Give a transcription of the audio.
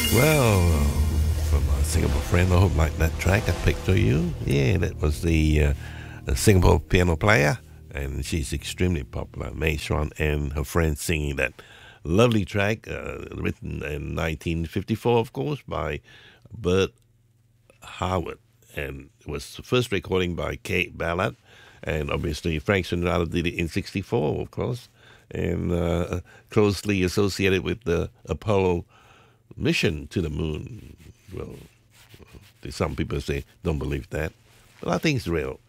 Well, from a Singapore friend, I hope like that track I picked for you. Yeah, that was the Singapore piano player, and she's extremely popular. May Xuan and her friends singing that lovely track, written in 1954, of course, by Bert Howard, and it was the first recording by Kate Ballard, and obviously Frank Sinatra did it in '64, of course, and closely associated with the Apollo mission to the moon. Well, some people say don't believe that, but I think it's real.